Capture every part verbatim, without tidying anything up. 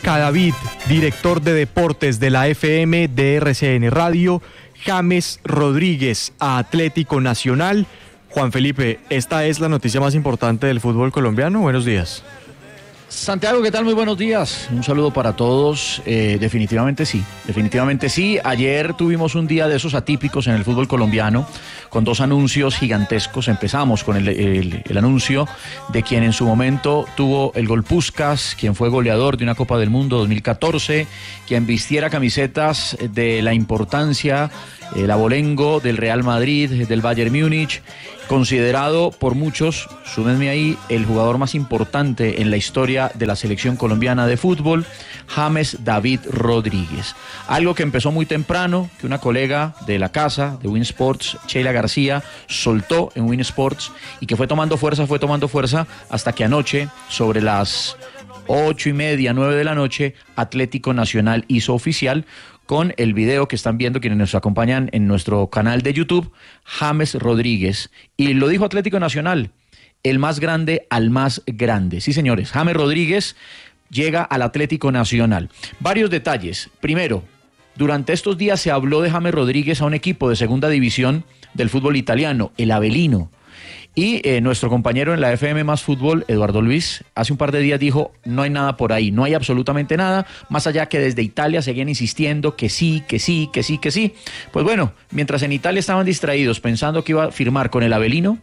Cadavid, director de deportes de la F M de R C N Radio, James Rodríguez a Atlético Nacional. Juan Felipe, esta es la noticia más importante del fútbol colombiano. Buenos días. Santiago, ¿qué tal? Muy buenos días. Un saludo para todos. Eh, definitivamente sí, definitivamente sí. Ayer tuvimos un día de esos atípicos en el fútbol colombiano, con dos anuncios gigantescos. Empezamos con el, el, el anuncio de quien en su momento tuvo el gol Puskás, quien fue goleador de una Copa del Mundo dos mil catorce, quien vistiera camisetas de la importancia, el abolengo del Real Madrid, del Bayern Múnich, considerado por muchos, súmenme ahí, el jugador más importante en la historia de la selección colombiana de fútbol, James David Rodríguez. Algo que empezó muy temprano, que una colega de la casa, de Win Sports, Sheila García, soltó en Win Sports y que fue tomando fuerza, fue tomando fuerza, hasta que anoche, sobre las ocho y media, nueve de la noche, Atlético Nacional hizo oficial con el video que están viendo quienes nos acompañan en nuestro canal de YouTube, James Rodríguez. Y lo dijo Atlético Nacional, el más grande al más grande. Sí, señores, James Rodríguez llega al Atlético Nacional. Varios detalles. Primero, durante estos días se habló de James Rodríguez a un equipo de segunda división del fútbol italiano, el Avellino. Y eh, nuestro compañero en la F M Más Fútbol, Eduardo Luis, hace un par de días dijo, no hay nada por ahí, no hay absolutamente nada, más allá que desde Italia seguían insistiendo que sí, que sí, que sí, que sí. Pues bueno, mientras en Italia estaban distraídos pensando que iba a firmar con el Avellino,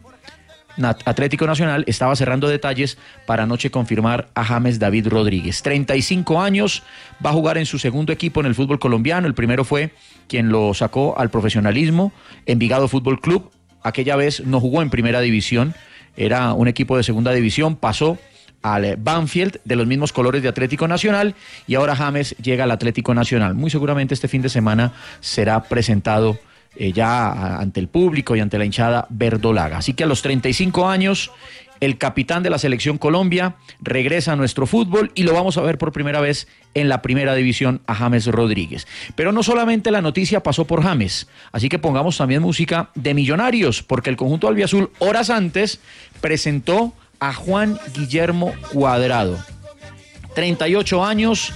Atlético Nacional estaba cerrando detalles para anoche confirmar a James David Rodríguez. treinta y cinco años, va a jugar en su segundo equipo en el fútbol colombiano. El primero fue quien lo sacó al profesionalismo, Envigado Fútbol Club. Aquella vez no jugó en primera división, era un equipo de segunda división, pasó al Banfield de los mismos colores de Atlético Nacional y ahora James llega al Atlético Nacional. Muy seguramente este fin de semana será presentado eh, ya ante el público y ante la hinchada verdolaga. Así que a los treinta y cinco años, el capitán de la Selección Colombia regresa a nuestro fútbol y lo vamos a ver por primera vez en la primera división a James Rodríguez. Pero no solamente la noticia pasó por James, así que pongamos también música de Millonarios, porque el conjunto albiazul horas antes presentó a Juan Guillermo Cuadrado. treinta y ocho años,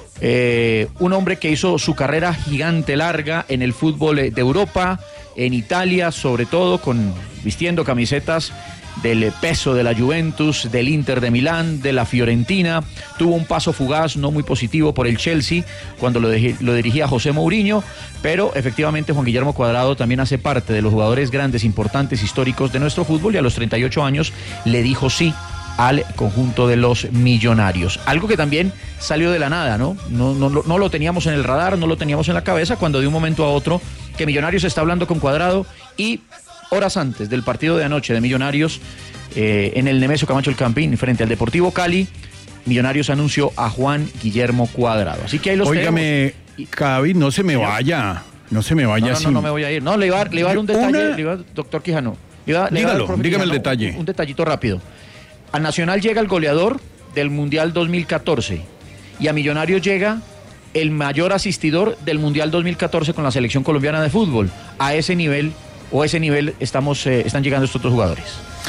eh, un hombre que hizo su carrera gigante larga en el fútbol de Europa, en Italia sobre todo, con vistiendo camisetas del peso de la Juventus, del Inter de Milán, de la Fiorentina. Tuvo un paso fugaz no muy positivo por el Chelsea cuando lo, de, lo dirigía José Mourinho, pero efectivamente Juan Guillermo Cuadrado también hace parte de los jugadores grandes, importantes, históricos de nuestro fútbol y a los treinta y ocho años le dijo sí al conjunto de los Millonarios. Algo que también salió de la nada, ¿no? No, no, no lo teníamos en el radar, no lo teníamos en la cabeza cuando de un momento a otro que Millonarios está hablando con Cuadrado y horas antes del partido de anoche de Millonarios, eh, en el Nemesio Camacho El Campín, frente al Deportivo Cali, Millonarios anunció a Juan Guillermo Cuadrado. Así que ahí los Óigame, tenemos. Cadavid, no se me vaya, no se me vaya. No, no, sin... no, no me voy a ir. No, le iba a dar, le iba a dar un detalle, Una... le iba a, doctor Quijano. Le iba, le Dígalo, iba a dar, dígame Quijano, el detalle. Un, un detallito rápido. Al Nacional llega el goleador del Mundial dos mil catorce y a Millonarios llega el mayor asistidor del Mundial dos mil catorce con la selección colombiana de fútbol. A ese nivel o a ese nivel estamos, eh, están llegando estos dos jugadores.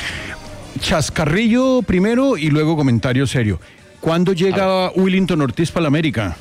Chascarrillo primero y luego comentario serio. ¿Cuándo llega Willington Ortiz para la América?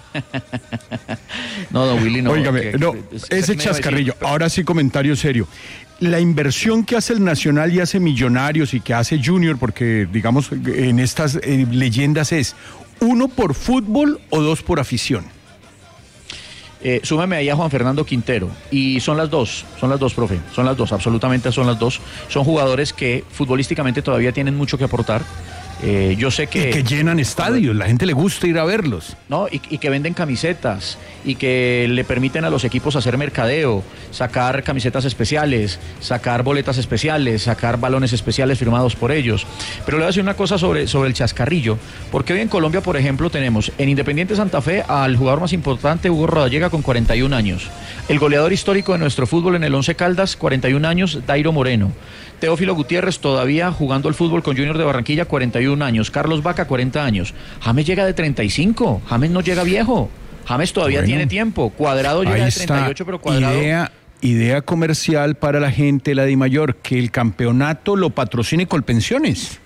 No, no, Willy no. Óigame, que, no, que, ese chascarrillo. Decir, ahora sí, comentario serio. La inversión que hace el Nacional y hace Millonarios y que hace Junior, porque digamos en estas eh, leyendas es uno por fútbol o dos por afición. Eh, súmame ahí a Juan Fernando Quintero. Y son las dos, son las dos, profe. Son las dos, absolutamente son las dos. Son jugadores que futbolísticamente todavía tienen mucho que aportar. Eh, yo sé que... Y que llenan estadios, la gente le gusta ir a verlos. No, y, y que venden camisetas, y que le permiten a los equipos hacer mercadeo, sacar camisetas especiales, sacar boletas especiales, sacar balones especiales firmados por ellos. Pero le voy a decir una cosa sobre, sobre el chascarrillo, porque hoy en Colombia, por ejemplo, tenemos en Independiente Santa Fe al jugador más importante, Hugo Rodallega, con cuarenta y un años. El goleador histórico de nuestro fútbol en el Once Caldas, cuarenta y un años, Dairo Moreno. Teófilo Gutiérrez todavía jugando al fútbol con Junior de Barranquilla, cuarenta y un años. Carlos Vaca, cuarenta años. James llega de treinta y cinco. James no llega viejo. James todavía bueno, tiene tiempo. Cuadrado llega de treinta y ocho, pero Cuadrado... Idea, idea comercial para la gente, la de Mayor, que el campeonato lo patrocine Colpensiones.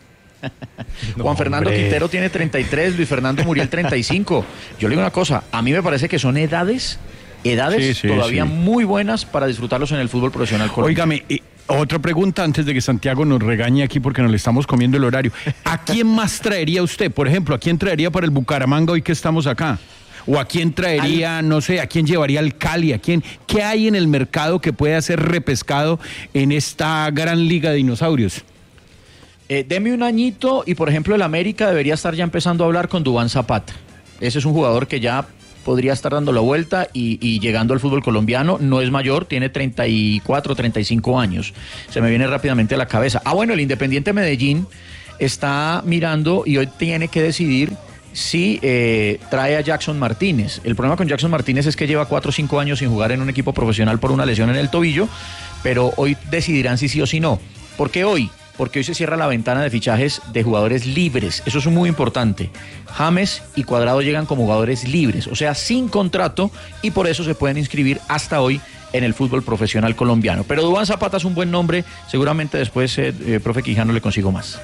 No, Juan Fernando hombre. Quintero tiene treinta y tres, Luis Fernando Muriel treinta y cinco. Yo le digo una cosa, a mí me parece que son edades, edades sí, sí, todavía sí. muy buenas para disfrutarlos en el fútbol profesional colombiano. Óigame, eh, otra pregunta antes de que Santiago nos regañe aquí porque nos le estamos comiendo el horario. ¿A quién más traería usted? Por ejemplo, ¿a quién traería para el Bucaramanga hoy que estamos acá? ¿O a quién traería, no sé, a quién llevaría al Cali? ¿A quién? ¿Qué hay en el mercado que pueda ser repescado en esta gran liga de dinosaurios? Eh, deme un añito y, por ejemplo, el América debería estar ya empezando a hablar con Duván Zapata. Ese es un jugador que ya podría estar dando la vuelta y, y llegando al fútbol colombiano. No es mayor, tiene treinta y cuatro, treinta y cinco años. Se me viene rápidamente a la cabeza. Ah, bueno, el Independiente Medellín está mirando y hoy tiene que decidir si eh, trae a Jackson Martínez. El problema con Jackson Martínez es que lleva cuatro o cinco años sin jugar en un equipo profesional por una lesión en el tobillo, pero hoy decidirán si sí o si no. ¿Por qué hoy? Porque hoy se cierra la ventana de fichajes de jugadores libres. Eso es muy importante. James y Cuadrado llegan como jugadores libres, o sea, sin contrato, y por eso se pueden inscribir hasta hoy en el fútbol profesional colombiano. Pero Duván Zapata es un buen nombre, seguramente después, eh, eh, profe Quijano, le consigo más.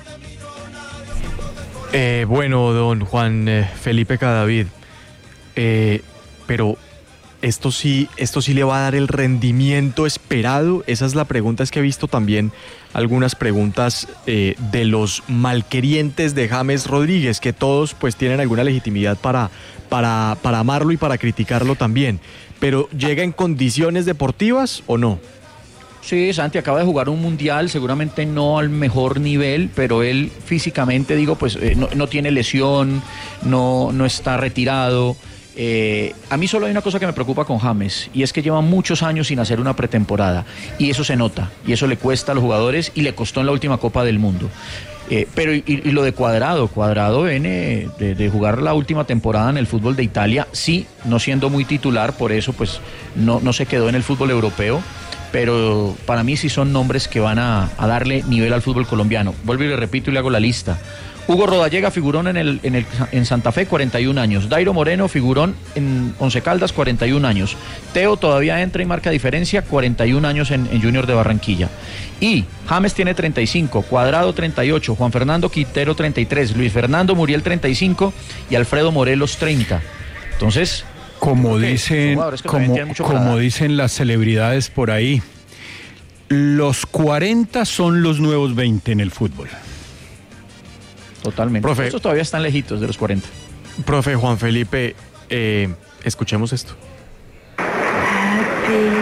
Eh, bueno, don Juan eh, Felipe Cadavid, eh, pero esto sí, esto sí le va a dar el rendimiento esperado. Esa es la pregunta. Es que he visto también algunas preguntas eh, de los malquerientes de James Rodríguez, que todos pues tienen alguna legitimidad para, para, para amarlo y para criticarlo también. Pero ¿llega en condiciones deportivas o no? Sí, Santi acaba de jugar un mundial, seguramente no al mejor nivel, pero él físicamente, digo, pues eh, no, no tiene lesión, no, no está retirado. Eh, a mí solo hay una cosa que me preocupa con James, y es que lleva muchos años sin hacer una pretemporada, y eso se nota, y eso le cuesta a los jugadores, y le costó en la última Copa del Mundo. Eh, pero y, y lo de Cuadrado, Cuadrado viene de, de jugar la última temporada en el fútbol de Italia, sí, no siendo muy titular, por eso pues no, no se quedó en el fútbol europeo, pero para mí sí son nombres que van a, a darle nivel al fútbol colombiano. Vuelvo y le repito y le hago la lista. Hugo Rodallega, figurón en, el, en, el, en Santa Fe, cuarenta y un años. Dairo Moreno, figurón en Once Caldas, cuarenta y un años. Teo todavía entra y marca diferencia, cuarenta y un años en, en Junior de Barranquilla. Y James tiene treinta y cinco, Cuadrado treinta y ocho, Juan Fernando Quintero treinta y tres, Luis Fernando Muriel treinta y cinco y Alfredo Morelos treinta. Entonces, como dicen, como, como dicen las celebridades por ahí, los cuarenta son los nuevos veinte en el fútbol. Totalmente. Profe, estos todavía están lejitos de los cuarenta. Profe Juan Felipe, eh, escuchemos esto. Happy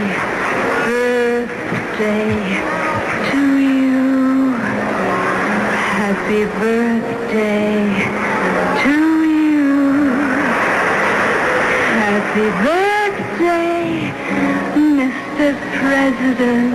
birthday to you. Happy birthday to you. Happy birthday, mister President.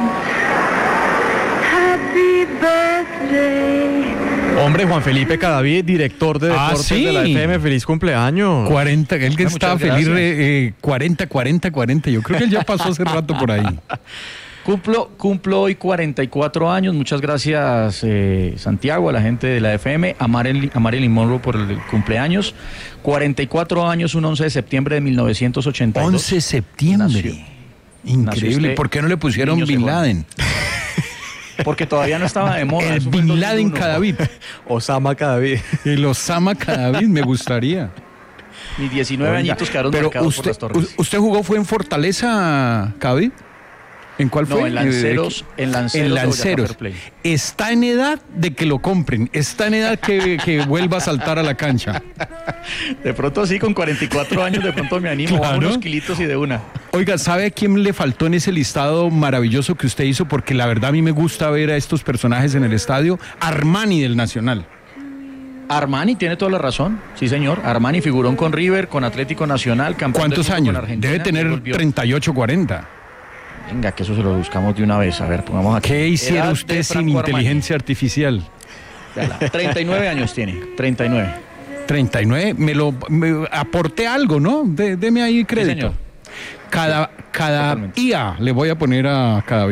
Happy birthday. Hombre, Juan Felipe Cadavid, director de deportes ah, ¿sí? de la F M, feliz cumpleaños. cuarenta, él que estaba feliz, eh, cuarenta, cuarenta, cuarenta, yo creo que él ya pasó hace rato por ahí. Cumplo, cumplo hoy cuarenta y cuatro años, muchas gracias eh, Santiago, a la gente de la F M, a Marilyn, a Marilyn Monroe por el cumpleaños. cuarenta y cuatro años, un once de septiembre de mil novecientos ochenta y dos. once de septiembre. Nació. Increíble, ¿por qué no le pusieron Bin Laden? Porque todavía no estaba de moda. El Bin Laden Cadavid. Osama Cadavid. El Osama Cadavid, me gustaría. Mis diecinueve Oiga, añitos quedaron marcados usted, por las torres. ¿Usted jugó fue en Fortaleza, Cadavid? ¿En cuál fue? No, en Lanceros. En Lanceros. En Lanceros. Está en edad de que lo compren. Está en edad que, que vuelva a saltar a la cancha. De pronto sí, con cuarenta y cuatro años, de pronto me animo. Claro. A unos kilitos y de una. Oiga, ¿sabe a quién le faltó en ese listado maravilloso que usted hizo? Porque la verdad a mí me gusta ver a estos personajes en el estadio. Armani del Nacional. Armani tiene toda la razón, sí señor. Armani figurón con River, con Atlético Nacional, campeón. ¿Cuántos años? Debe tener treinta y ocho, cuarenta. Venga, que eso se lo buscamos de una vez. A ver, pongamos aquí. ¿Qué hiciera usted sin inteligencia artificial? treinta y nueve años tiene, treinta y nueve. treinta y nueve, me lo me aporté algo, ¿no? De, deme ahí crédito. Sí, señor. Cada, cada I A le voy a poner a Cadavid.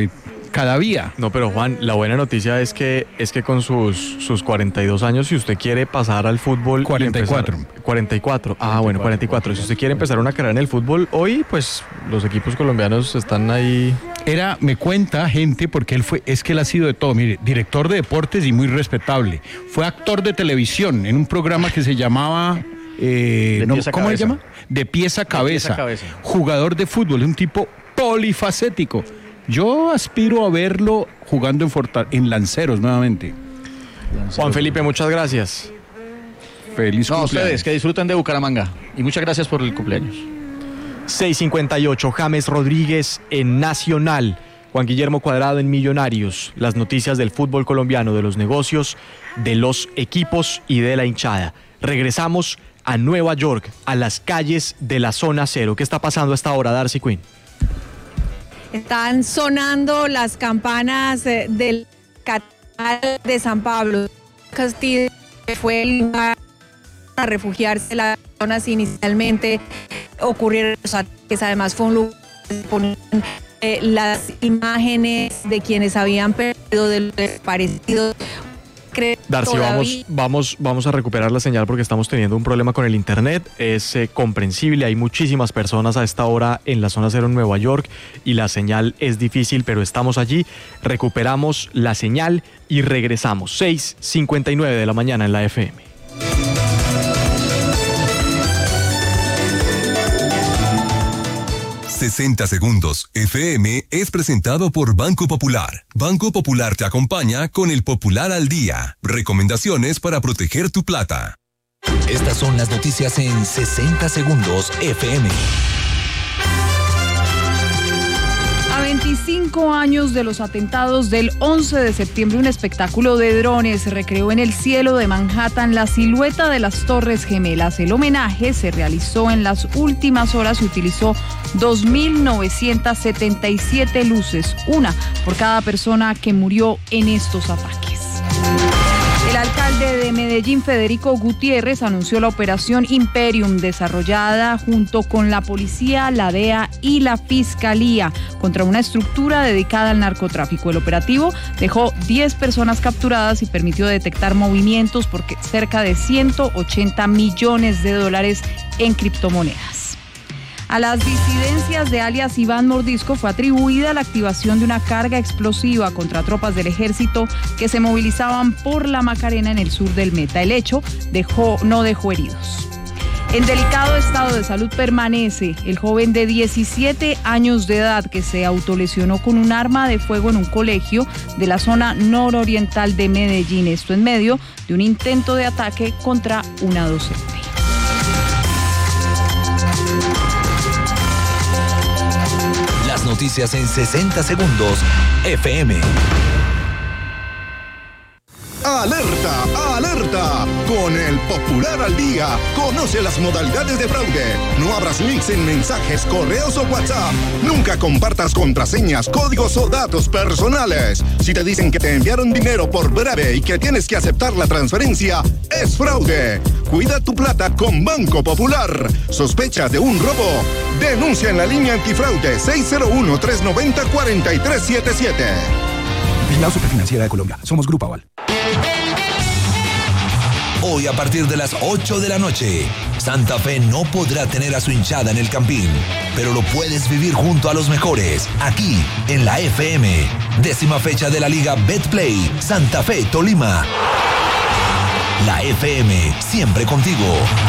cada día. No, pero Juan, la buena noticia es que es que con sus, sus cuarenta y dos años, si usted quiere pasar al fútbol... cuarenta y cuatro. Empezar, cuarenta y cuatro. Ah, bueno, cuarenta y cuatro. Si usted quiere empezar una carrera en el fútbol, hoy, pues, los equipos colombianos están ahí... Era, me cuenta gente, porque él fue, es que él ha sido de todo, mire, director de deportes y muy respetable. Fue actor de televisión en un programa que se llamaba... Eh, no, ¿Cómo se llama? De pies a cabeza. De pies a cabeza. Jugador de fútbol, es un tipo polifacético. Yo aspiro a verlo jugando en, Forta- en Lanceros nuevamente. Lanceros. Juan Felipe, muchas gracias. Feliz No, cumpleaños. ustedes que disfruten de Bucaramanga. Y muchas gracias por el cumpleaños. seis cincuenta y ocho, James Rodríguez en Nacional. Juan Guillermo Cuadrado en Millonarios. Las noticias del fútbol colombiano, de los negocios, de los equipos y de la hinchada. Regresamos a Nueva York, a las calles de la zona cero. ¿Qué está pasando a esta hora, Darcy Quinn? Están sonando las campanas eh, del Catedral de San Pablo. Castillo fue el lugar para refugiarse las personas inicialmente. Ocurrieron los ataques, además fue un lugar donde se ponían eh, las imágenes de quienes habían perdido, de los desaparecidos. Darcy, vamos, vamos, vamos a recuperar la señal porque estamos teniendo un problema con el internet. Es eh, comprensible, hay muchísimas personas a esta hora en la zona cero en Nueva York y la señal es difícil, pero estamos allí. Recuperamos la señal y regresamos. seis cincuenta y nueve de la mañana en la F M. sesenta segundos F M es presentado por Banco Popular. Banco Popular te acompaña con el Popular al Día. Recomendaciones para proteger tu plata. Estas son las noticias en sesenta segundos F M. A veinticinco años de los atentados del once de septiembre, un espectáculo de drones recreó en el cielo de Manhattan la silueta de las Torres Gemelas. El homenaje se realizó en las últimas horas y utilizó dos mil novecientas setenta y siete luces, una por cada persona que murió en estos ataques. El alcalde de Medellín, Federico Gutiérrez, anunció la operación Imperium, desarrollada junto con la policía, la D E A y la fiscalía contra una estructura dedicada al narcotráfico. El operativo dejó diez personas capturadas y permitió detectar movimientos por cerca de ciento ochenta millones de dólares en criptomonedas. A las disidencias de alias Iván Mordisco fue atribuida la activación de una carga explosiva contra tropas del ejército que se movilizaban por la Macarena en el sur del Meta. El hecho dejó, no dejó heridos. En delicado estado de salud permanece el joven de diecisiete años de edad que se autolesionó con un arma de fuego en un colegio de la zona nororiental de Medellín. Esto en medio de un intento de ataque contra una docente. Noticias en sesenta segundos F M. ¡Alerta! ¡Alerta! Con el Popular al Día, conoce las modalidades de fraude. No abras links en mensajes, correos o WhatsApp. Nunca compartas contraseñas, códigos o datos personales. Si te dicen que te enviaron dinero por breve y que tienes que aceptar la transferencia, es fraude. Cuida tu plata con Banco Popular. ¿Sospecha de un robo? Denuncia en la línea antifraude seis cero uno, tres nueve cero, cuatro tres siete siete. Vigilado Superfinanciera de Colombia. Somos Grupo Aval. Hoy a partir de las ocho de la noche, Santa Fe no podrá tener a su hinchada en el Campín, pero lo puedes vivir junto a los mejores, aquí en la F M. Décima fecha de la Liga Betplay, Santa Fe Tolima. La F M, siempre contigo.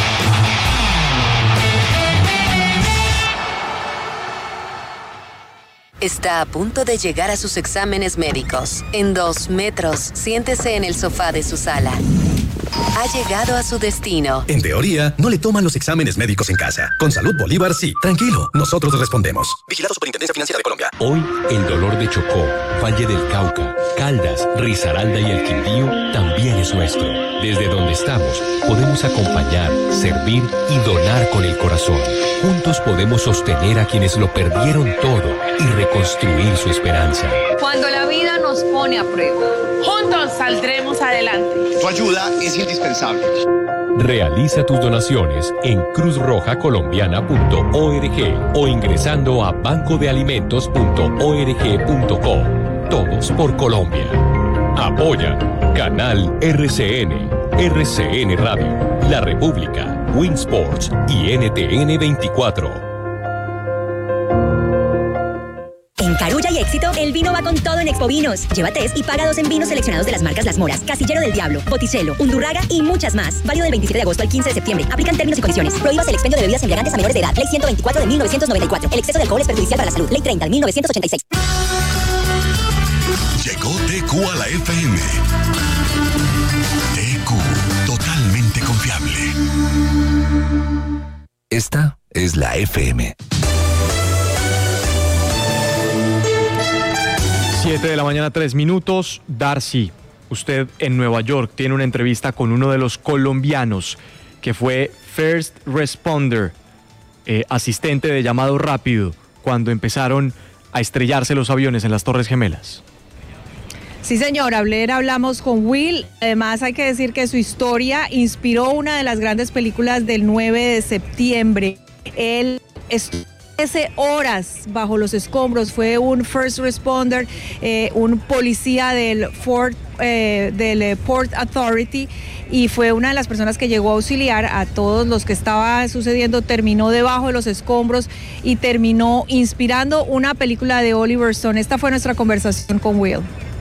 Está a punto de llegar a sus exámenes médicos. En dos metros, siéntese en el sofá de su sala. Ha llegado a su destino. En teoría, no le toman los exámenes médicos en casa. Con Salud Bolívar, sí. Tranquilo, nosotros respondemos. Vigilado Superintendencia Financiera de Colombia. Hoy, el dolor de Chocó, Valle del Cauca, Caldas, Risaralda y el Quindío también es nuestro. Desde donde estamos, podemos acompañar, servir y donar con el corazón. Juntos podemos sostener a quienes lo perdieron todo y reconstruir su esperanza. Cuando la vida nos pone a prueba, juntos saldremos adelante. Tu ayuda es indispensable. Realiza tus donaciones en cruz roja colombiana punto org o ingresando a banco de alimentos punto org punto co. Todos por Colombia. Apoya Canal R C N, R C N Radio, La República, Winsports y N T N veinticuatro. En Carulla y Éxito, el vino va con todo en Expo Vinos. Lleva tres y paga dos en vinos seleccionados de las marcas Las Moras, Casillero del Diablo, Botticello, Undurraga y muchas más. Válido del veintisiete de agosto al quince de septiembre. Aplican términos y condiciones. Prohíbas el expendio de bebidas embriagantes a menores de edad. Ley ciento veinticuatro de mil novecientos noventa y cuatro. El exceso de alcohol es perjudicial para la salud. Ley treinta de mil novecientos ochenta y seis. Llegó T Q a la F M. T Q, totalmente confiable. Esta es la F M. siete de la mañana, tres minutos. Darcy, usted en Nueva York tiene una entrevista con uno de los colombianos que fue First Responder, eh, asistente de llamado rápido, cuando empezaron a estrellarse los aviones en las Torres Gemelas. Sí, señor, ayer hablamos con Will. Además, hay que decir que su historia inspiró una de las grandes películas del nueve de septiembre. Él estuvo trece horas bajo los escombros, fue un first responder, eh, un policía del Fort, eh, del Port Authority, y fue una de las personas que llegó a auxiliar a todos los que estaba sucediendo. Terminó debajo de los escombros y terminó inspirando una película de Oliver Stone. Esta fue nuestra conversación con Will.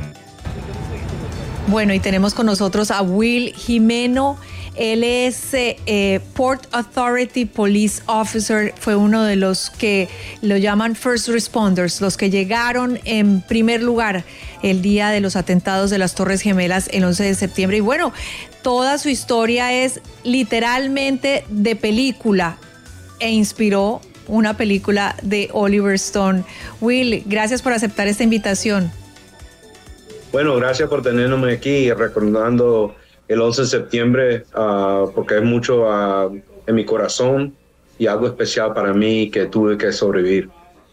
Bueno, y tenemos con nosotros a Will Jimeno. Él es eh, Port Authority Police Officer, fue uno de los que lo llaman First Responders, los que llegaron en primer lugar el día de los atentados de las Torres Gemelas el once de septiembre. Y bueno, toda su historia es literalmente de película e inspiró una película de Oliver Stone. Will, gracias por aceptar esta invitación. Bueno, gracias por tenerme aquí recordando el once de septiembre, uh, porque es mucho uh, en mi corazón y algo especial para mí que tuve que sobrevivir.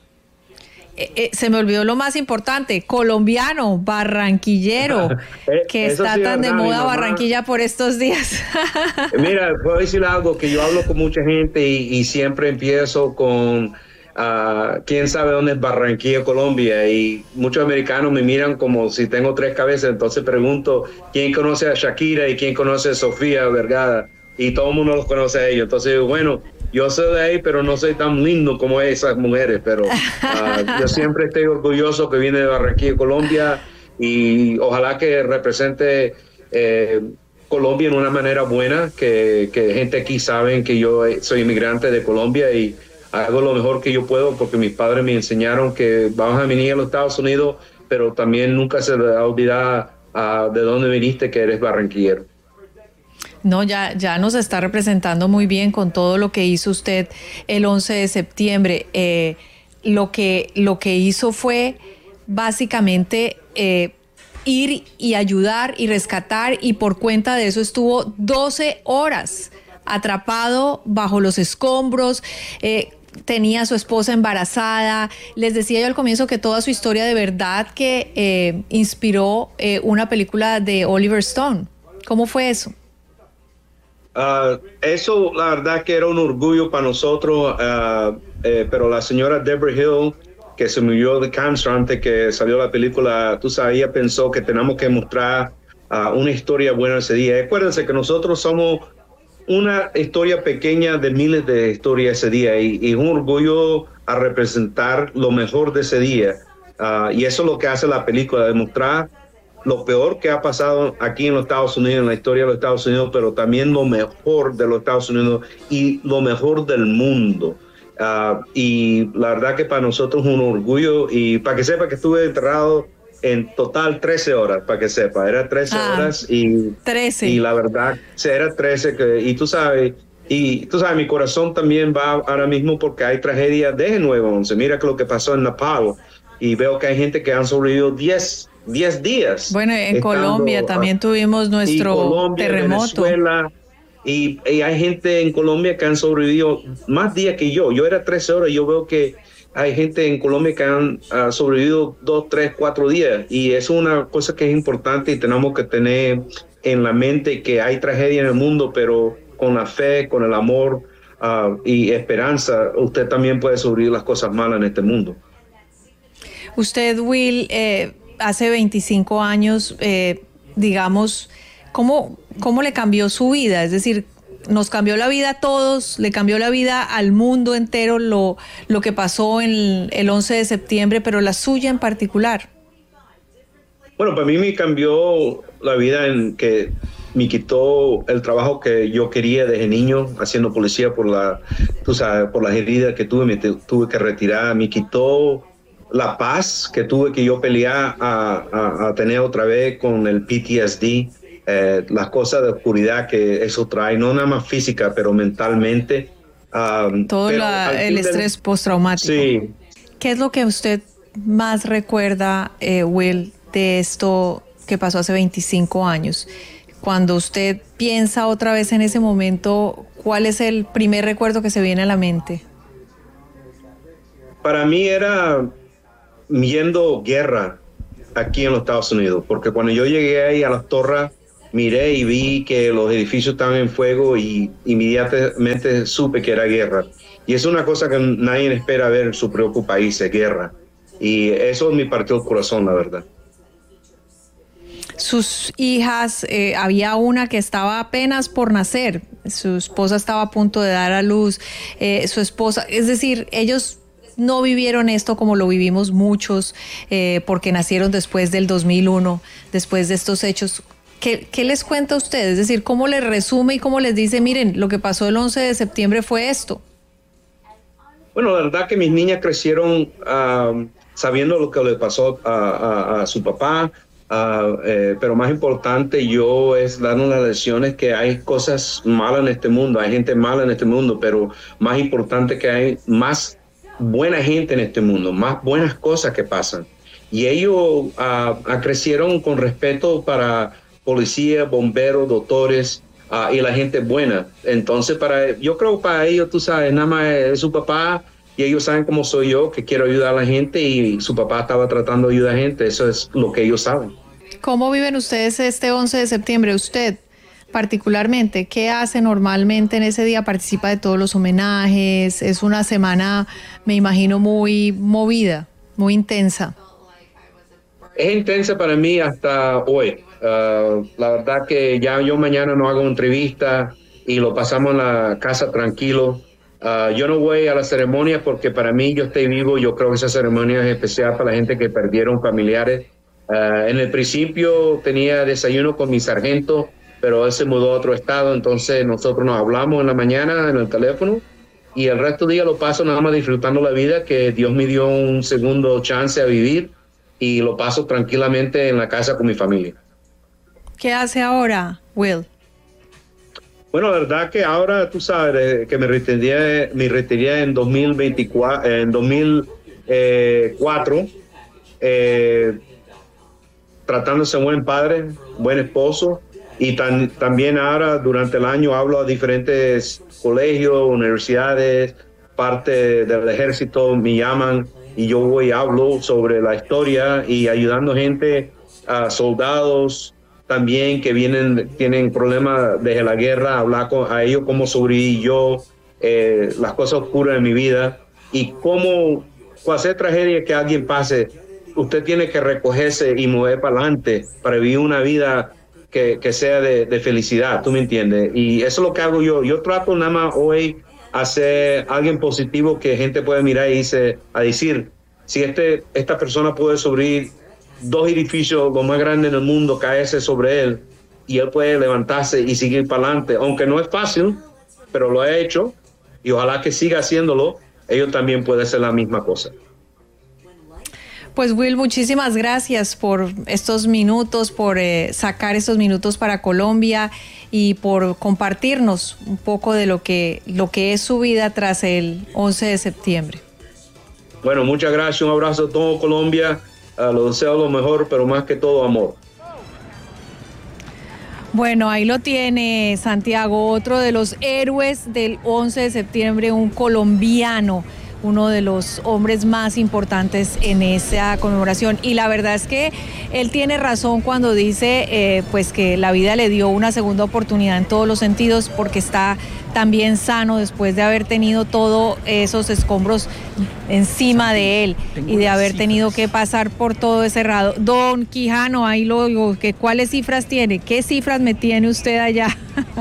Eh, eh, se me olvidó lo más importante, colombiano, barranquillero, que está sí, tan de moda Barranquilla por estos días. Mira, puedo decir algo, que yo hablo con mucha gente y, y siempre empiezo con... Uh, quién sabe dónde es Barranquilla, Colombia, y muchos americanos me miran como si tengo tres cabezas. Entonces pregunto quién conoce a Shakira y quién conoce a Sofía Vergara, y todo el mundo los conoce a ellos. Entonces digo, bueno, yo soy de ahí, pero no soy tan lindo como esas mujeres, pero uh, yo siempre estoy orgulloso que vine de Barranquilla, Colombia, y ojalá que represente eh, Colombia en una manera buena, que, que gente aquí saben que yo soy inmigrante de Colombia y hago lo mejor que yo puedo, porque mis padres me enseñaron que vamos a venir a los Estados Unidos, pero también nunca se le olvida uh, de dónde viniste, que eres barranquillero. No, ya, ya nos está representando muy bien con todo lo que hizo usted el once de septiembre. Eh, lo que, lo que hizo fue básicamente eh, ir y ayudar y rescatar, y por cuenta de eso estuvo doce horas atrapado bajo los escombros. Eh, tenía a su esposa embarazada. Les decía yo al comienzo que toda su historia de verdad que eh, inspiró eh, una película de Oliver Stone. ¿Cómo fue eso? Uh, eso, la verdad que era un orgullo para nosotros, uh, eh, pero la señora Deborah Hill, que se murió de cáncer antes que salió la película, tú sabes, ella pensó que tenemos que mostrar uh, una historia buena ese día. Acuérdense que nosotros somos una historia pequeña de miles de historias ese día, y, y un orgullo a representar lo mejor de ese día. Uh, y eso es lo que hace la película, demostrar lo peor que ha pasado aquí en los Estados Unidos, en la historia de los Estados Unidos, pero también lo mejor de los Estados Unidos y lo mejor del mundo. Uh, y la verdad que para nosotros es un orgullo, y para que sepa que estuve enterrado en total trece horas, para que sepa, era trece ah, horas y, trece. Y la verdad, era trece, que, y tú sabes, y tú sabes, mi corazón también va ahora mismo porque hay tragedias de nueve once. Mira que lo que pasó en Nepal, y veo que hay gente que han sobrevivido diez días. Bueno, en estando, Colombia también tuvimos nuestro Colombia, terremoto. Venezuela, y, y hay gente en Colombia que han sobrevivido más días que yo. Yo era trece horas, y yo veo que hay gente en Colombia que han uh, sobrevivido dos, tres, cuatro días, y es una cosa que es importante y tenemos que tener en la mente, que hay tragedia en el mundo, pero con la fe, con el amor uh, y esperanza, usted también puede sobrevivir las cosas malas en este mundo. Usted, Will, eh, hace veinticinco años, eh, digamos, ¿cómo, ¿cómo le cambió su vida? Es decir, nos cambió la vida a todos, le cambió la vida al mundo entero lo, lo que pasó en el once de septiembre, pero la suya en particular. Bueno, para mí me cambió la vida en que me quitó el trabajo que yo quería desde niño, haciendo policía por la, tú sabes, por las heridas que tuve, me tuve que retirar, me quitó la paz que tuve que yo pelear a, a, a tener otra vez con el P T S D, eh, las cosas de oscuridad que eso trae, no nada más física, pero mentalmente. Um, Todo pero la, el estrés del, postraumático. Sí. ¿Qué es lo que usted más recuerda, eh, Will, de esto que pasó hace veinticinco años? Cuando usted piensa otra vez en ese momento, ¿cuál es el primer recuerdo que se viene a la mente? Para mí era viendo guerra aquí en los Estados Unidos, porque cuando yo llegué ahí a las torres, miré y vi que los edificios estaban en fuego y inmediatamente supe que era guerra. Y es una cosa que nadie espera ver en su propio país, es guerra. Y eso me partió el corazón, la verdad. Sus hijas, eh, había una que estaba apenas por nacer, su esposa estaba a punto de dar a luz, eh, su esposa, es decir, ellos no vivieron esto como lo vivimos muchos, eh, porque nacieron después del dos mil uno, después de estos hechos. ¿Qué, ¿Qué les cuenta a ustedes? Es decir, ¿cómo les resume y cómo les dice, miren, lo que pasó el once de septiembre fue esto? Bueno, la verdad que mis niñas crecieron uh, sabiendo lo que le pasó a, a, a su papá, uh, eh, pero más importante yo es darnos las lecciones que hay cosas malas en este mundo, hay gente mala en este mundo, pero más importante que hay más buena gente en este mundo, más buenas cosas que pasan. Y ellos uh, crecieron con respeto para policía, bomberos, doctores uh, y la gente buena. Entonces, para yo creo para ellos, tú sabes, nada más es su papá y ellos saben cómo soy yo, que quiero ayudar a la gente y su papá estaba tratando de ayudar a la gente. Eso es lo que ellos saben. ¿Cómo viven ustedes este once de septiembre? Usted, particularmente, ¿qué hace normalmente en ese día? ¿Participa de todos los homenajes? Es una semana, me imagino, muy movida, muy intensa. Es intensa para mí hasta hoy. Uh, la verdad que ya yo mañana no hago entrevista y lo pasamos en la casa tranquilo. Uh, yo no voy a la ceremonia porque para mí yo estoy vivo. Yo creo que esa ceremonia es especial para la gente que perdieron familiares. Uh, en el principio tenía desayuno con mi sargento, pero él se mudó a otro estado. Entonces nosotros nos hablamos en la mañana en el teléfono y el resto del día lo paso nada más disfrutando la vida que Dios me dio un segundo chance a vivir y lo paso tranquilamente en la casa con mi familia. ¿Qué hace ahora, Will? Bueno, la verdad que ahora, tú sabes, que me retiré, me retiré en dos mil veinticuatro, en dos mil cuatro, eh, tratando de ser buen padre, buen esposo, y tan, también ahora durante el año hablo a diferentes colegios, universidades, parte del ejército, me llaman y yo voy y hablo sobre la historia y ayudando gente, a soldados, también que vienen, tienen problemas desde la guerra, hablar con a ellos cómo sobreviví yo, eh, las cosas oscuras de mi vida y cómo cualquier tragedia que alguien pase, usted tiene que recogerse y mover para adelante para vivir una vida que, que sea de, de felicidad, ¿tú me entiendes? Y eso es lo que hago yo. Yo trato nada más hoy a ser alguien positivo que gente puede mirar y dice, a decir, si este, esta persona puede sobrevivir dos edificios, los más grandes del mundo, caerse sobre él y él puede levantarse y seguir para adelante, aunque no es fácil, pero lo ha hecho y ojalá que siga haciéndolo, ellos también pueden hacer la misma cosa. Pues Will, muchísimas gracias por estos minutos, por eh, sacar estos minutos para Colombia y por compartirnos un poco de lo que, lo que es su vida tras el once de septiembre. Bueno, muchas gracias, un abrazo a todo Colombia. Uh, lo deseo lo mejor, pero más que todo amor. Bueno, ahí lo tiene Santiago, otro de los héroes del once de septiembre, un colombiano. uno de los hombres más importantes en esa conmemoración. Y la verdad es que él tiene razón cuando dice eh, pues que la vida le dio una segunda oportunidad en todos los sentidos, porque está también sano después de haber tenido todos esos escombros encima de él y de haber tenido que pasar por todo ese rado. Don Quijano, ahí lo digo, que ¿cuáles cifras tiene? ¿Qué cifras me tiene usted allá?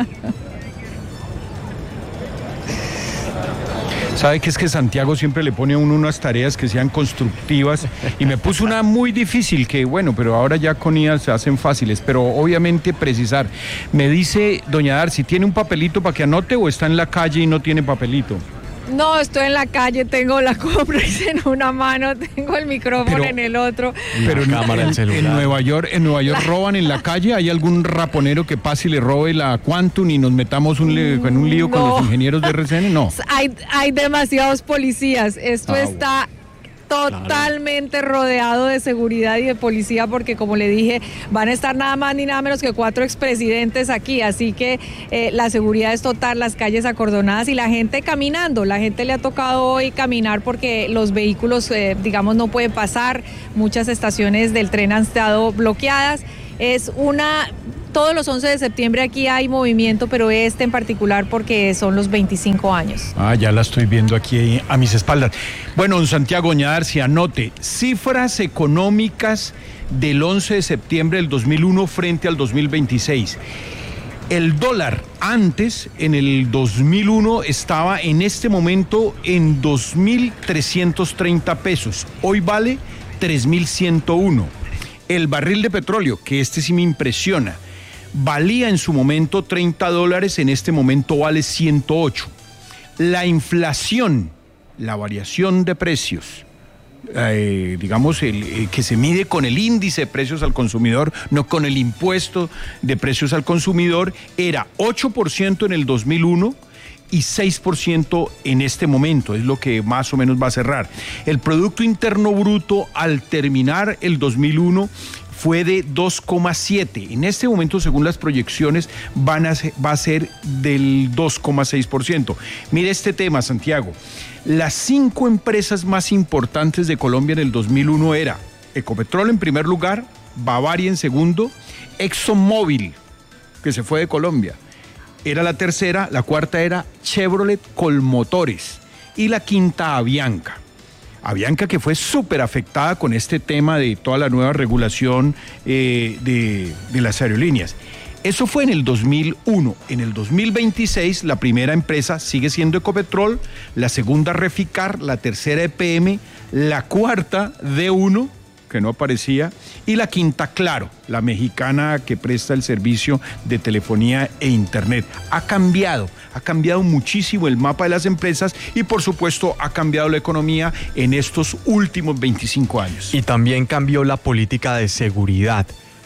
Sabe que es que Santiago siempre le pone a uno unas tareas que sean constructivas y me puso una muy difícil que bueno, pero ahora ya con I A se hacen fáciles, pero obviamente precisar. Me dice doña Darcy, ¿tiene un papelito para que anote o está en la calle y no tiene papelito? No, estoy en la calle, tengo la compra en una mano, tengo el micrófono pero, en el otro. Pero en, cámara, el celular. En Nueva York, en Nueva York la... roban en la calle. ¿Hay algún raponero que pase y le robe la Quantum y nos metamos un lío, en un lío no. con los ingenieros de R C N? No. Hay, hay demasiados policías. Esto ah, está bueno. totalmente claro. rodeado de seguridad y de policía, porque como le dije, van a estar nada más ni nada menos que cuatro expresidentes aquí, así que eh, la seguridad es total, las calles acordonadas y la gente caminando. La gente le ha tocado hoy caminar porque los vehículos, eh, digamos, no pueden pasar. Muchas estaciones del tren han estado bloqueadas. Es una... Todos los once de septiembre aquí hay movimiento, pero este en particular porque son los veinticinco años. Ah, ya la estoy viendo aquí a mis espaldas. Bueno, don Santiago, doña Darcy, anote, cifras económicas del once de septiembre del dos mil uno frente al dos mil veintiséis. El dólar antes, en el dos mil uno, estaba en este momento en dos mil trescientos treinta pesos. Hoy vale tres mil ciento uno. El barril de petróleo, que este sí me impresiona, valía en su momento treinta dólares, en este momento vale ciento ocho. La inflación, la variación de precios, eh, digamos, el, eh, que se mide con el índice de precios al consumidor, no con el impuesto de precios al consumidor, era ocho por ciento en el dos mil uno y seis por ciento en este momento, es lo que más o menos va a cerrar. El Producto Interno Bruto al terminar el dos mil uno fue de dos coma siete. En este momento, según las proyecciones, van a ser, va a ser del dos coma seis por ciento. Mire este tema, Santiago. Las cinco empresas más importantes de Colombia en el dos mil uno era Ecopetrol en primer lugar, Bavaria en segundo, ExxonMobil, que se fue de Colombia, era la tercera, la cuarta era Chevrolet Colmotores y la quinta Avianca. Avianca, que fue súper afectada con este tema de toda la nueva regulación eh, de, de las aerolíneas. Eso fue en el dos mil uno. En el dos mil veintiséis, la primera empresa sigue siendo Ecopetrol, la segunda Reficar, la tercera E P M, la cuarta D uno, que no aparecía, y la quinta Claro, la mexicana que presta el servicio de telefonía e internet. Ha cambiado, ha cambiado muchísimo el mapa de las empresas y por supuesto ha cambiado la economía en estos últimos veinticinco años. Y también cambió la política de seguridad,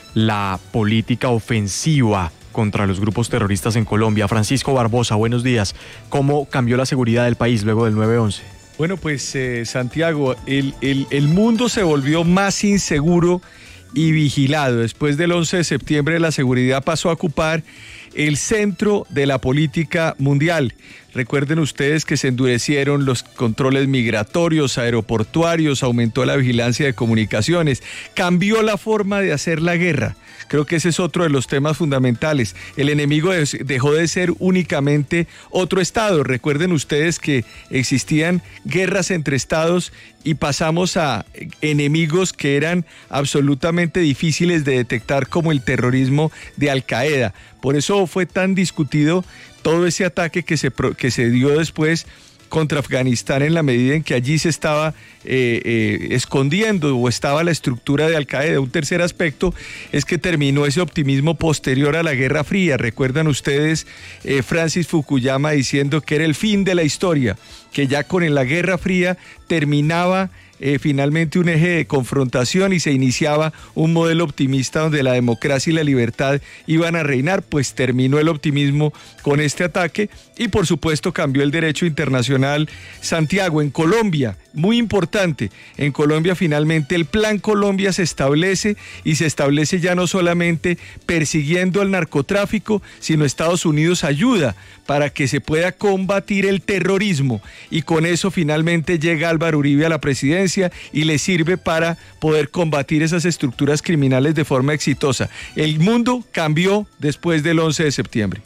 la política ofensiva contra los grupos terroristas en Colombia. Francisco Barbosa, buenos días. ¿Cómo cambió la seguridad del país luego del nueve once? Bueno, pues eh, Santiago, el, el, el mundo se volvió más inseguro y vigilado. Después del once de septiembre, la seguridad pasó a ocupar el centro de la política mundial. Recuerden ustedes que se endurecieron los controles migratorios, aeroportuarios, aumentó la vigilancia de comunicaciones, cambió la forma de hacer la guerra. Creo que ese es otro de los temas fundamentales. El enemigo dejó de ser únicamente otro estado. Recuerden ustedes que existían guerras entre estados y pasamos a enemigos que eran absolutamente difíciles de detectar, como el terrorismo de Al Qaeda. Por eso fue tan discutido todo ese ataque que se, que se dio después contra Afganistán, en la medida en que allí se estaba eh, eh, escondiendo o estaba la estructura de Al Qaeda. Un tercer aspecto es que terminó ese optimismo posterior a la Guerra Fría. Recuerdan ustedes eh, Francis Fukuyama diciendo que era el fin de la historia, que ya con la Guerra Fría terminaba Eh, finalmente un eje de confrontación y se iniciaba un modelo optimista donde la democracia y la libertad iban a reinar. Pues terminó el optimismo con este ataque y por supuesto cambió el derecho internacional. Santiago, en Colombia muy importante. En Colombia finalmente el Plan Colombia se establece y se establece ya no solamente persiguiendo el narcotráfico, sino Estados Unidos ayuda para que se pueda combatir el terrorismo y con eso finalmente llega Álvaro Uribe a la presidencia y le sirve para poder combatir esas estructuras criminales de forma exitosa. El mundo cambió después del once de septiembre.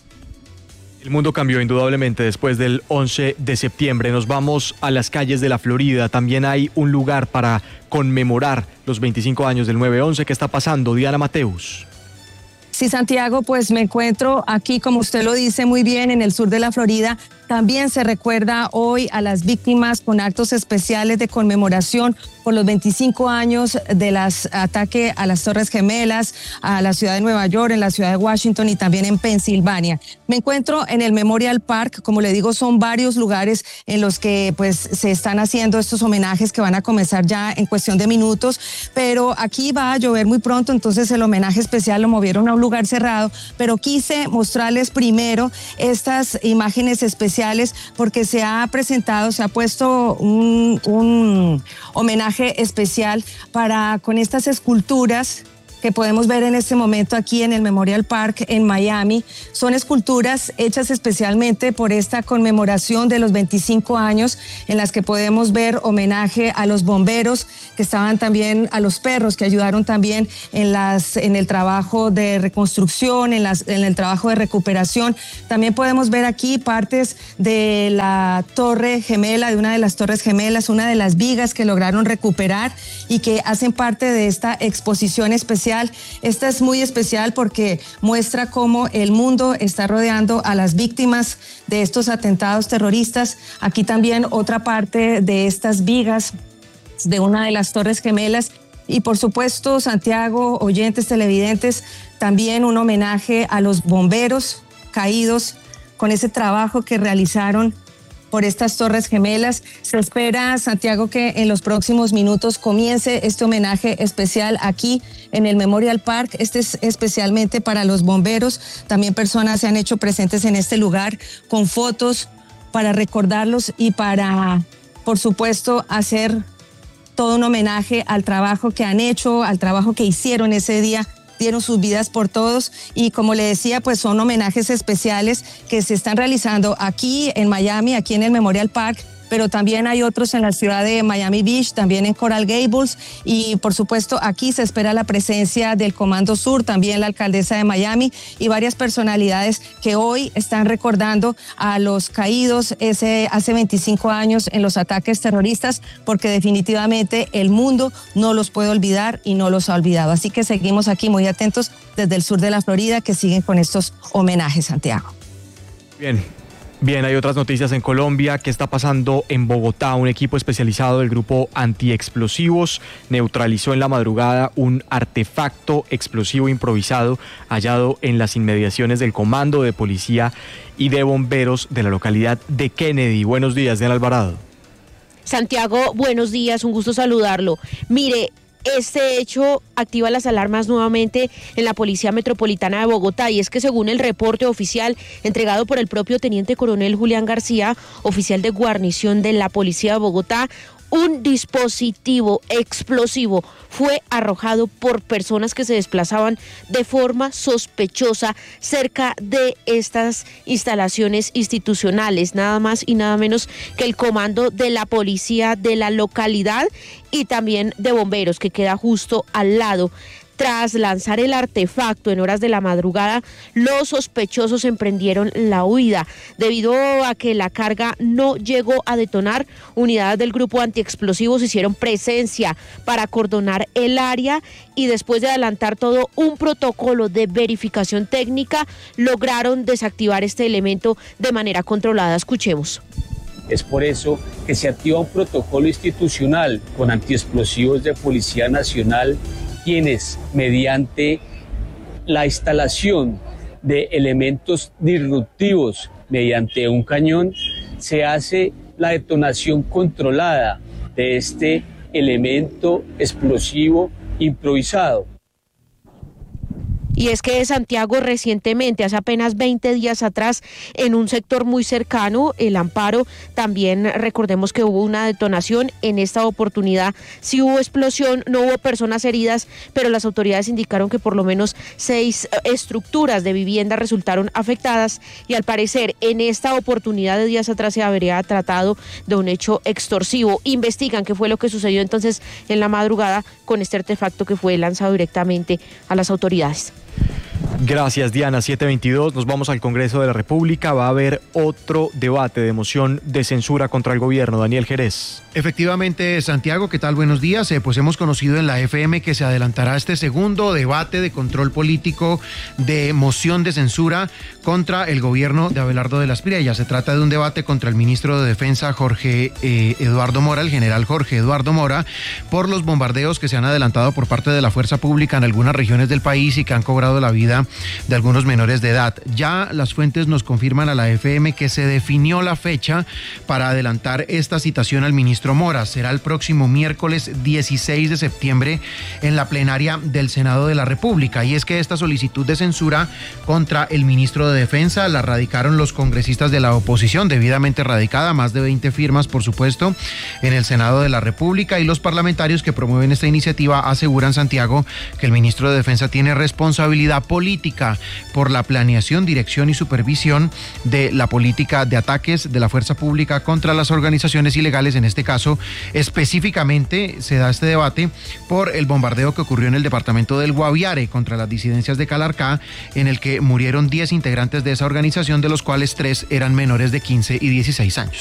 El mundo cambió indudablemente después del once de septiembre. Nos vamos a las calles de la Florida. También hay un lugar para conmemorar los veinticinco años del nueve once. ¿Qué está pasando? Diana Mateus. Sí, Santiago, pues me encuentro aquí, como usted lo dice muy bien, en el sur de la Florida. También se recuerda hoy a las víctimas con actos especiales de conmemoración por los veinticinco años de los ataques a las Torres Gemelas, a la ciudad de Nueva York, en la ciudad de Washington y también en Pensilvania. Me encuentro en el Memorial Park, como le digo, son varios lugares en los que pues se están haciendo estos homenajes que van a comenzar ya en cuestión de minutos, pero aquí va a llover muy pronto, entonces el homenaje especial lo movieron a un lugar cerrado, pero quise mostrarles primero estas imágenes especiales porque se ha presentado, se ha puesto un, un homenaje especial para con estas esculturas que podemos ver en este momento aquí en el Memorial Park en Miami. Son esculturas hechas especialmente por esta conmemoración de los veinticinco años, en las que podemos ver homenaje a los bomberos que estaban también, a los perros que ayudaron también en, las, en el trabajo de reconstrucción, en, las, en el trabajo de recuperación. También podemos ver aquí partes de la torre gemela, de una de las torres gemelas, una de las vigas que lograron recuperar y que hacen parte de esta exposición especial. Esta es muy especial porque muestra cómo el mundo está rodeando a las víctimas de estos atentados terroristas. Aquí también otra parte de estas vigas de una de las Torres Gemelas. Y por supuesto, Santiago, oyentes, televidentes, también un homenaje a los bomberos caídos con ese trabajo que realizaron por estas Torres Gemelas. Se espera, Santiago, que en los próximos minutos comience este homenaje especial aquí en el Memorial Park. Este es especialmente para los bomberos. También personas se han hecho presentes en este lugar con fotos para recordarlos y para, por supuesto, hacer todo un homenaje al trabajo que han hecho, al trabajo que hicieron ese día. Dieron sus vidas por todos y como le decía, pues son homenajes especiales que se están realizando aquí en Miami, aquí en el Memorial Park, pero también hay otros en la ciudad de Miami Beach, también en Coral Gables y por supuesto aquí se espera la presencia del Comando Sur, también la alcaldesa de Miami y varias personalidades que hoy están recordando a los caídos ese, hace veinticinco años en los ataques terroristas, porque definitivamente el mundo no los puede olvidar y no los ha olvidado. Así que seguimos aquí muy atentos desde el sur de la Florida que siguen con estos homenajes, Santiago. Bien. Bien, hay otras noticias en Colombia. ¿Qué está pasando en Bogotá? Un equipo especializado del grupo antiexplosivos neutralizó en la madrugada un artefacto explosivo improvisado hallado en las inmediaciones del Comando de Policía y de Bomberos de la localidad de Kennedy. Buenos días, Diana Alvarado. Santiago, buenos días, un gusto saludarlo. Mire, este hecho activa las alarmas nuevamente en la Policía Metropolitana de Bogotá y es que según el reporte oficial entregado por el propio Teniente Coronel Julián García, oficial de guarnición de la Policía de Bogotá, un dispositivo explosivo fue arrojado por personas que se desplazaban de forma sospechosa cerca de estas instalaciones institucionales, nada más y nada menos que el comando de la policía de la localidad y también de bomberos que queda justo al lado. Tras lanzar el artefacto en horas de la madrugada, los sospechosos emprendieron la huida. Debido a que la carga no llegó a detonar, unidades del grupo antiexplosivos hicieron presencia para acordonar el área y después de adelantar todo un protocolo de verificación técnica, lograron desactivar este elemento de manera controlada. Escuchemos. Es por eso que se activa un protocolo institucional con antiexplosivos de Policía Nacional, quienes mediante la instalación de elementos disruptivos mediante un cañón se hace la detonación controlada de este elemento explosivo improvisado. Y es que Santiago recientemente, hace apenas veinte días atrás, en un sector muy cercano, El Amparo, también recordemos que hubo una detonación. En esta oportunidad sí hubo explosión, no hubo personas heridas, pero las autoridades indicaron que por lo menos seis estructuras de vivienda resultaron afectadas y al parecer en esta oportunidad de días atrás se habría tratado de un hecho extorsivo. Investigan qué fue lo que sucedió entonces en la madrugada con este artefacto que fue lanzado directamente a las autoridades. Gracias, Diana. siete veintidós, nos vamos al Congreso de la República. Va a haber otro debate de moción de censura contra el gobierno. Daniel Jerez. Efectivamente, Santiago, ¿qué tal? Buenos días. Eh, pues hemos conocido en la F M que se adelantará este segundo debate de control político de moción de censura contra el gobierno de Abelardo de las Pirellas. Se trata de un debate contra el ministro de Defensa, Jorge eh, Eduardo Mora, el general Jorge Eduardo Mora, por los bombardeos que se han adelantado por parte de la fuerza pública en algunas regiones del país y que han cobrado la vida de algunos menores de edad. Ya las fuentes nos confirman a la F M que se definió la fecha para adelantar esta citación al ministro Mora. Será el próximo miércoles dieciséis de septiembre en la plenaria del Senado de la República. Y es que esta solicitud de censura contra el ministro de Defensa la radicaron los congresistas de la oposición, debidamente radicada, más de veinte firmas, por supuesto, en el Senado de la República, y los parlamentarios que promueven esta iniciativa aseguran, Santiago, que el ministro de Defensa tiene responsabilidad política por la planeación, dirección y supervisión de la política de ataques de la fuerza pública contra las organizaciones ilegales. En este caso, específicamente se da este debate por el bombardeo que ocurrió en el departamento del Guaviare contra las disidencias de Calarcá, en el que murieron diez integrantes de esa organización, de los cuales tres eran menores de quince y dieciséis años.